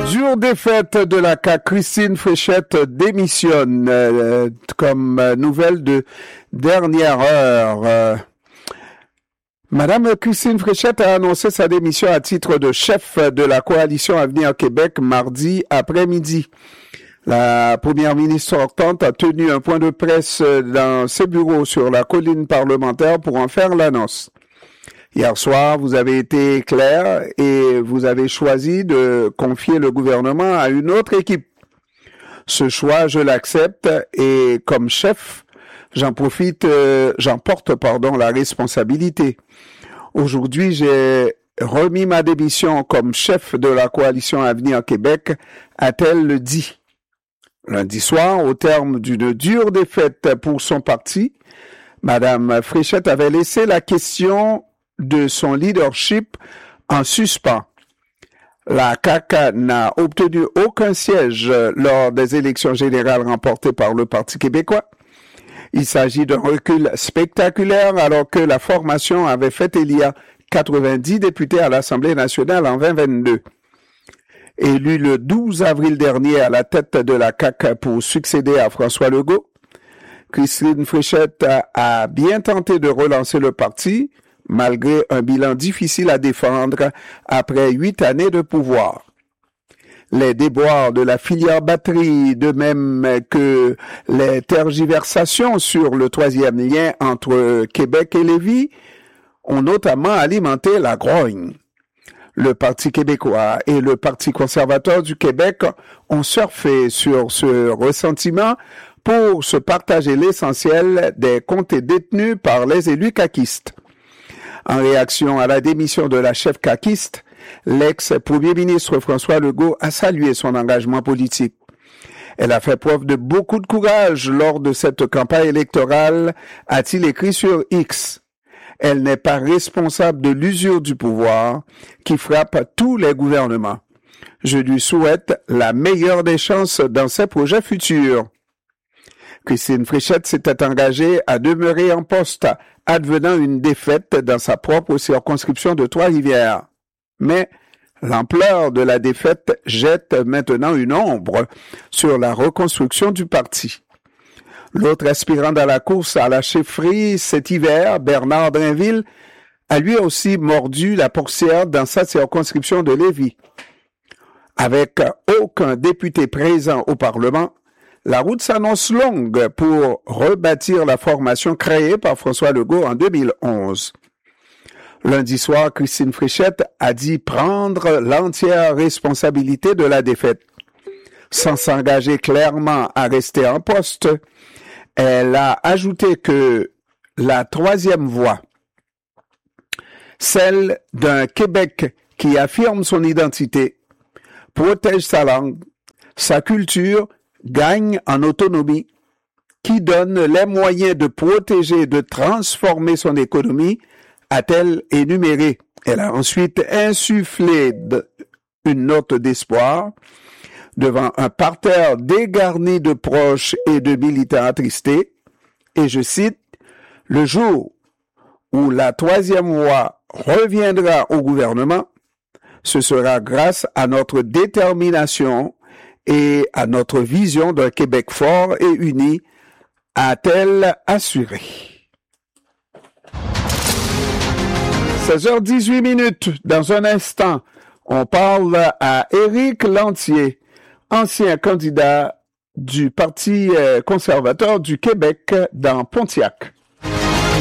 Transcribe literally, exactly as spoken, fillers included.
Dure défaite de la C A Q, Christine Fréchette démissionne euh, comme nouvelle de dernière heure. Euh, Madame Christine Fréchette a annoncé sa démission à titre de chef de la coalition Avenir Québec mardi après-midi. La première ministre sortante a tenu un point de presse dans ses bureaux sur la colline parlementaire pour en faire l'annonce. Hier soir, vous avez été clair et vous avez choisi de confier le gouvernement à une autre équipe. Ce choix, je l'accepte et comme chef, j'en profite, euh, j'en porte, pardon, la responsabilité. Aujourd'hui, j'ai remis ma démission comme chef de la coalition Avenir Québec, a-t-elle dit. Lundi soir, au terme d'une dure défaite pour son parti, Madame Fréchette avait laissé la question de son leadership en suspens. La C A Q n'a obtenu aucun siège lors des élections générales remportées par le Parti québécois. Il s'agit d'un recul spectaculaire alors que la formation avait fait élire quatre-vingt-dix députés à l'Assemblée nationale en vingt vingt-deux. Élu le douze avril dernier à la tête de la C A Q pour succéder à François Legault, Christine Fréchette a, a bien tenté de relancer le parti, malgré un bilan difficile à défendre après huit années de pouvoir. Les déboires de la filière batterie, de même que les tergiversations sur le troisième lien entre Québec et Lévis, ont notamment alimenté la grogne. Le Parti québécois et le Parti conservateur du Québec ont surfé sur ce ressentiment pour se partager l'essentiel des comtés détenus par les élus caquistes. En réaction à la démission de la chef caquiste, l'ex-premier ministre François Legault a salué son engagement politique. Elle a fait preuve de beaucoup de courage lors de cette campagne électorale, a-t-il écrit sur X. Elle n'est pas responsable de l'usure du pouvoir qui frappe tous les gouvernements. Je lui souhaite la meilleure des chances dans ses projets futurs. Christine Fréchette s'était engagée à demeurer en poste, advenant une défaite dans sa propre circonscription de Trois-Rivières. Mais l'ampleur de la défaite jette maintenant une ombre sur la reconstruction du parti. L'autre aspirant dans la course à la chefferie cet hiver, Bernard Drainville, a lui aussi mordu la portière dans sa circonscription de Lévis. Avec aucun député présent au Parlement, la route s'annonce longue pour rebâtir la formation créée par François Legault en deux mille onze. Lundi soir, Christine Fréchette a dit prendre l'entière responsabilité de la défaite. Sans s'engager clairement à rester en poste, elle a ajouté que la troisième voie, celle d'un Québec qui affirme son identité, protège sa langue, sa culture, gagne en autonomie, qui donne les moyens de protéger et de transformer son économie, a-t-elle énuméré. Elle a ensuite insufflé une note d'espoir devant un parterre dégarni de proches et de militants attristés, et je cite, « Le jour où la troisième voie reviendra au gouvernement, ce sera grâce à notre détermination et à notre vision d'un Québec fort et uni, a-t-elle assuré. » seize heures dix-huit minutes. Dans un instant, on parle à Éric Lantier, ancien candidat du Parti conservateur du Québec dans Pontiac.